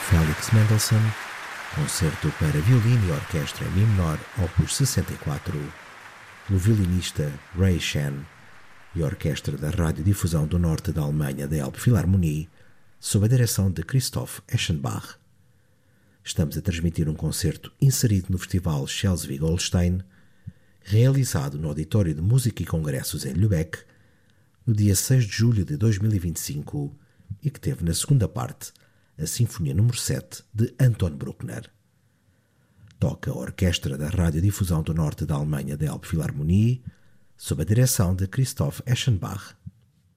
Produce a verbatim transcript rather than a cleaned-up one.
Felix Mendelssohn, concerto para violino e orquestra em Mi menor, opus sessenta e quatro, pelo violinista Ray Shen e orquestra da Radiodifusão do Norte da Alemanha da Elbphilharmonie, sob a direção de Christoph Eschenbach. Estamos a transmitir um concerto inserido no Festival Schleswig-Holstein, realizado no Auditório de Música e Congressos em Lübeck, no dia seis de julho de dois mil e vinte e cinco, e que teve na segunda parte a Sinfonia número sete de Anton Bruckner. Toca a Orquestra da Radiodifusão do Norte da Alemanha da Elbphilharmonie, sob a direção de Christoph Eschenbach.